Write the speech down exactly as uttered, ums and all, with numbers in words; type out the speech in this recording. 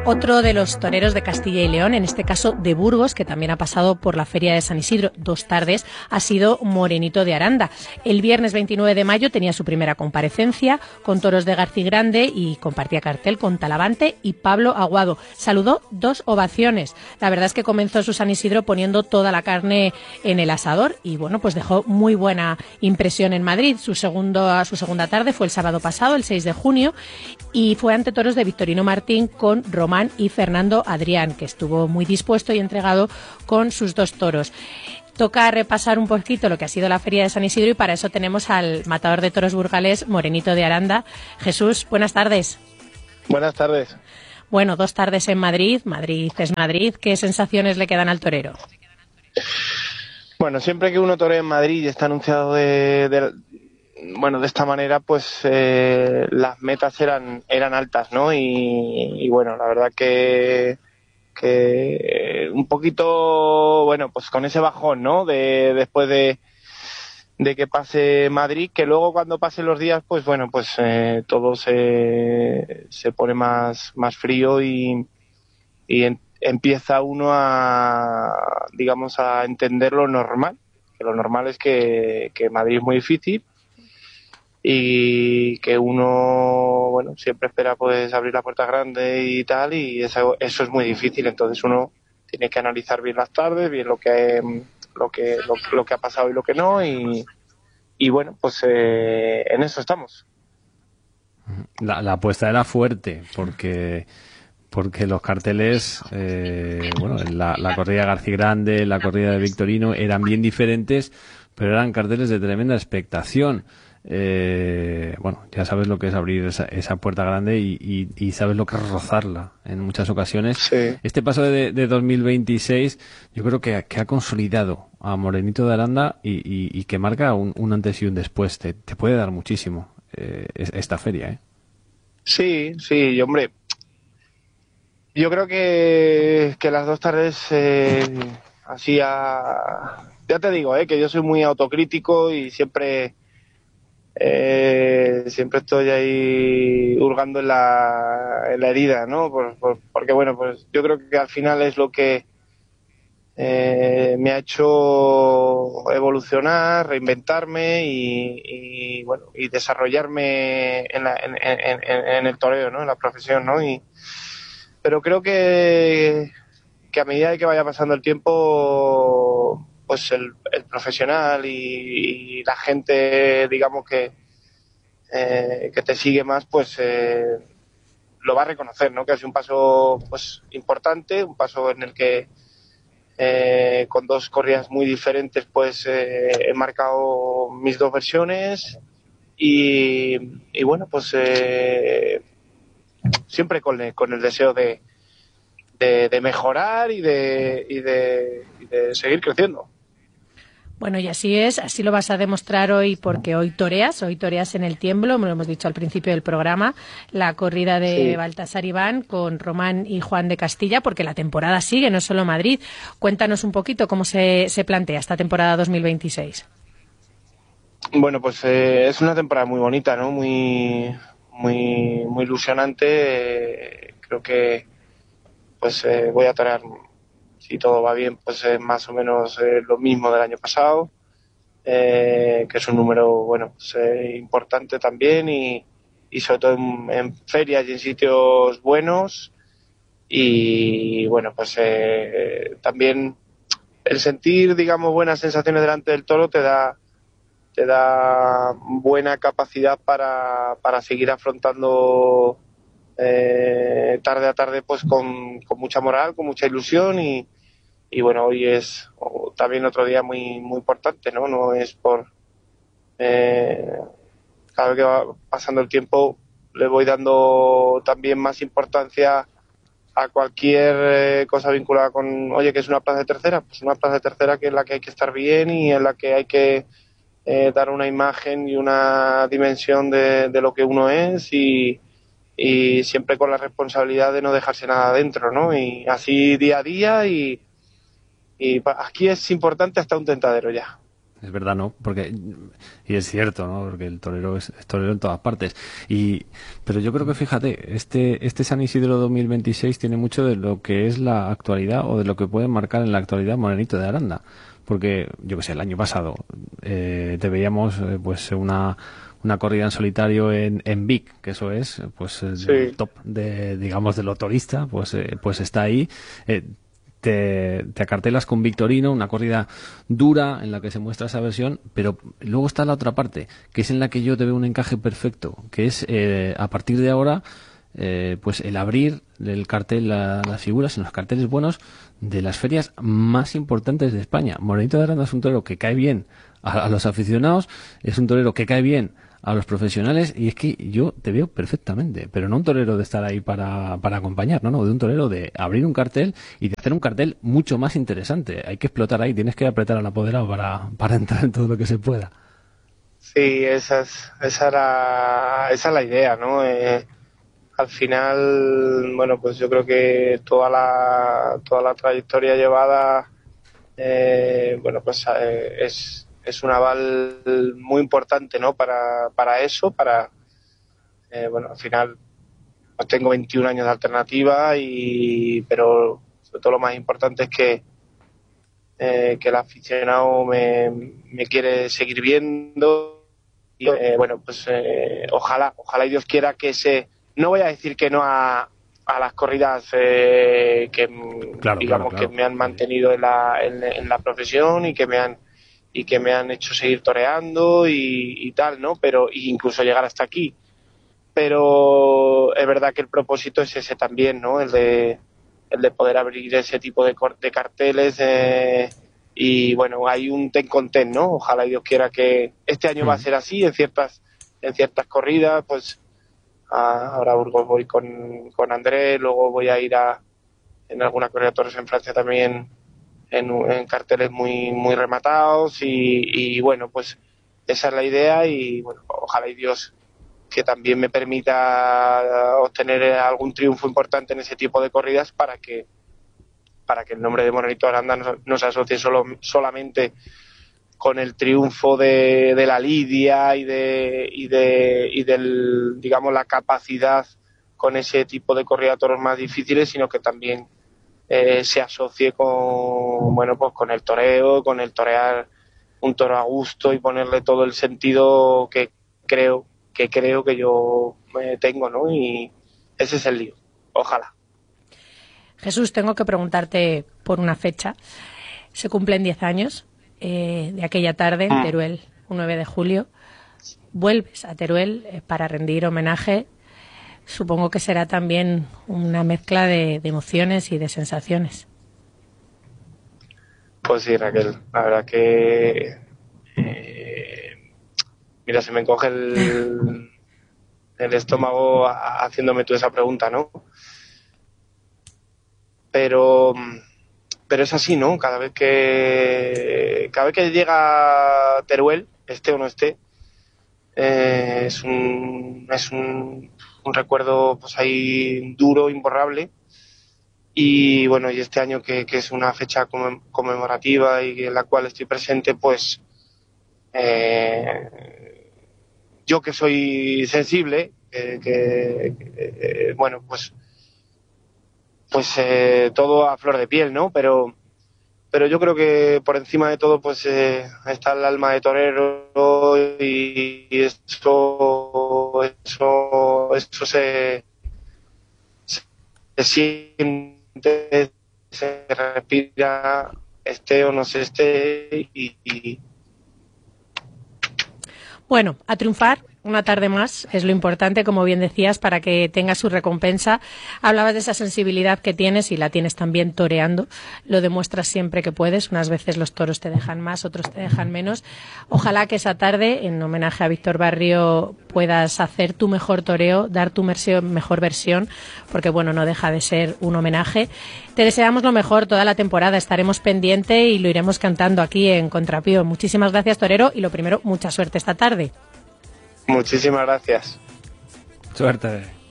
Otro de los toreros de Castilla y León, en este caso de Burgos, que también ha pasado por la Feria de San Isidro dos tardes, ha sido Morenito de Aranda. El viernes veintinueve de mayo tenía su primera comparecencia con toros de Garci Grande y compartía cartel con Talavante y Pablo Aguado. Saludó dos ovaciones. La verdad es que comenzó su San Isidro poniendo toda la carne en el asador y bueno, pues dejó muy buena impresión en Madrid. Su, segundo, su segunda tarde fue el sábado pasado, el seis de junio, y fue ante toros de Victorino Martín con Román y Fernando Adrián, que estuvo muy dispuesto y entregado con sus dos toros. Toca repasar un poquito lo que ha sido la Feria de San Isidro y para eso tenemos al matador de toros burgalés, Morenito de Aranda. Jesús, buenas tardes. Buenas tardes. Bueno, dos tardes en Madrid, Madrid es Madrid. ¿Qué sensaciones le quedan al torero? Bueno, siempre que uno torea en Madrid y está anunciado de... de... bueno, de esta manera, pues eh, las metas eran eran altas, ¿no? Y, y bueno, la verdad que que un poquito, bueno, pues con ese bajón, ¿no? De después de de que pase Madrid, que luego cuando pasen los días, pues bueno, pues eh, todo se se pone más más frío y y en, empieza uno a, digamos, a entender lo normal, que lo normal es que que Madrid es muy difícil y que uno, bueno, siempre espera pues abrir la puerta grande y tal, y eso, eso es muy difícil. Entonces uno tiene que analizar bien las tardes, bien lo que lo que lo, lo que ha pasado y lo que no, y, y bueno, pues eh, en eso estamos. La, la apuesta era fuerte porque porque los carteles, eh, bueno, la, la corrida de Garci Grande, la corrida de Victorino eran bien diferentes, pero eran carteles de tremenda expectación. Eh, bueno, ya sabes lo que es abrir esa, esa puerta grande y, y, y sabes lo que es rozarla en muchas ocasiones. Sí. Este paso de, de dos mil veintiséis yo creo que, que ha consolidado a Morenito de Aranda y, y, y que marca un, un antes y un después. Te, te puede dar muchísimo eh, esta feria, ¿eh? Sí, sí, y hombre, yo creo que, que las dos tardes eh, así a... ya te digo, eh, que yo soy muy autocrítico y siempre Eh, siempre estoy ahí hurgando en la, en la herida, ¿no? Por, por, porque bueno, pues yo creo que al final es lo que eh, me ha hecho evolucionar, reinventarme y, y bueno, y desarrollarme en, la, en, en, en el toreo, ¿no? En la profesión, ¿no? Y, pero creo que, que a medida que vaya pasando el tiempo, pues el, el profesional y, y la gente, digamos, que eh, que te sigue más, pues eh, lo va a reconocer, ¿no? Que ha sido un paso pues importante, un paso en el que eh, con dos corridas muy diferentes pues eh, he marcado mis dos versiones y, y bueno, pues eh, siempre con el, con el deseo de, de, de mejorar y de, y de, y de seguir creciendo. Bueno, y así es, así lo vas a demostrar hoy porque hoy toreas, hoy toreas en el Tiemblo, me lo hemos dicho al principio del programa, la corrida de sí. Baltasar Iván con Román y Juan de Castilla, porque la temporada sigue, no solo Madrid. Cuéntanos un poquito cómo se, se plantea esta temporada dos mil veintiséis. Bueno, pues eh, es una temporada muy bonita, ¿no? Muy, muy, muy ilusionante. Eh, creo que pues eh, voy a torear, si todo va bien, pues es más o menos eh, lo mismo del año pasado, eh, que es un número, bueno, pues, eh, importante también y, y sobre todo en, en ferias y en sitios buenos y bueno, pues eh, también el sentir, digamos, buenas sensaciones delante del toro te da te da buena capacidad para, para seguir afrontando eh, tarde a tarde pues con, con mucha moral, con mucha ilusión y y bueno, hoy es también otro día muy muy importante, ¿no? No es por eh, cada vez que va pasando el tiempo le voy dando también más importancia a cualquier eh, cosa vinculada con, oye, que es una plaza de tercera, pues una plaza de tercera que es la que hay que estar bien y en la que hay que eh, dar una imagen y una dimensión de, de lo que uno es y y siempre con la responsabilidad de no dejarse nada dentro, ¿no? Y así día a día y Y aquí es importante hasta un tentadero ya. Es verdad, ¿no? Porque, y es cierto, ¿no? Porque el torero es, es torero en todas partes. Y, pero yo creo que, fíjate, este, este San Isidro dos mil veintiséis tiene mucho de lo que es la actualidad o de lo que puede marcar en la actualidad Morenito de Aranda. Porque, yo que sé, el año pasado, eh, te veíamos, eh, pues, una, una corrida en solitario en, en Vic, que eso es, pues, el Sí. top de, digamos, de lo torista, pues, eh, pues está ahí. Eh, Te, te acartelas con Victorino, una corrida dura en la que se muestra esa versión, pero luego está la otra parte, que es en la que yo te veo un encaje perfecto, que es eh, a partir de ahora, eh, pues el abrir el cartel, la, las figuras en los carteles buenos de las ferias más importantes de España. Morenito de Aranda es un torero que cae bien a, a los aficionados, es un torero que cae bien a los profesionales, y es que yo te veo perfectamente, pero no un torero de estar ahí para, para acompañar, no, no, de un torero de abrir un cartel y de hacer un cartel mucho más interesante. Hay que explotar ahí, tienes que apretar al apoderado para, para entrar en todo lo que se pueda. Sí, esa es, esa era, esa es la idea, ¿no? Eh, al final, bueno, pues yo creo que toda la, toda la trayectoria llevada, eh, bueno, pues eh, es, es un aval muy importante, ¿no? Para, para eso, para, eh, bueno, al final pues tengo veintiún años de alternativa, y, pero sobre todo lo más importante es que, eh, que el aficionado me, me quiere seguir viendo. Y, eh, bueno, pues eh, ojalá, ojalá y Dios quiera que se, no voy a decir que no a, a las corridas eh, que Claro, digamos claro, claro. que me han mantenido en la, en, en la profesión y que me han y que me han hecho seguir toreando y, y tal, ¿no? Pero y incluso llegar hasta aquí. Pero es verdad que el propósito es ese también, ¿no? El de el de poder abrir ese tipo de, cor- de carteles, eh, y bueno, hay un ten con ten, ¿no? Ojalá y Dios quiera que este año va a ser así en ciertas en ciertas corridas, pues a, ahora a Burgos voy con, con Andrés, luego voy a ir a en alguna corrida de toros en Francia también en, en carteles muy muy rematados, y, y bueno, pues esa es la idea, y bueno, ojalá y Dios que también me permita obtener algún triunfo importante en ese tipo de corridas para que para que el nombre de Morenito Aranda no, no se asocie solo, solamente con el triunfo de, de la lidia y de y de y del digamos la capacidad con ese tipo de corrida de toros más difíciles, sino que también eh, se asocie con bueno pues con el toreo, con el torear un toro a gusto y ponerle todo el sentido que creo que creo que yo eh, tengo, ¿no? Y ese es el lío. Ojalá. Jesús, tengo que preguntarte por una fecha. Se cumplen diez años eh, de aquella tarde en Teruel, un nueve de julio. Vuelves a Teruel eh, para rendir homenaje. Supongo que será también una mezcla de, de emociones y de sensaciones. Pues sí, Raquel. La verdad que... Eh, mira, se me encoge el, el estómago haciéndome tú esa pregunta, ¿no? Pero... pero es así, ¿no? Cada vez que cada vez que llega Teruel, esté o no esté, eh, es un es un, un recuerdo pues ahí duro, imborrable. Y bueno, y este año que, que es una fecha conmemorativa y en la cual estoy presente, pues eh, yo que soy sensible, eh, que, que eh, bueno, pues pues eh, todo a flor de piel, ¿no? Pero pero yo creo que por encima de todo pues eh, está el alma de torero, y, y eso eso eso se, se siente, se respira, esté o no se esté, y, y... Bueno, a triunfar una tarde más es lo importante, como bien decías, para que tenga su recompensa. Hablabas de esa sensibilidad que tienes y la tienes también toreando. Lo demuestras siempre que puedes. Unas veces los toros te dejan más, otros te dejan menos. Ojalá que esa tarde, en homenaje a Víctor Barrio, puedas hacer tu mejor toreo, dar tu mejor versión, porque bueno, no deja de ser un homenaje. Te deseamos lo mejor toda la temporada. Estaremos pendiente y lo iremos cantando aquí en Contrapío. Muchísimas gracias, torero, y lo primero, mucha suerte esta tarde. Muchísimas gracias. Suerte.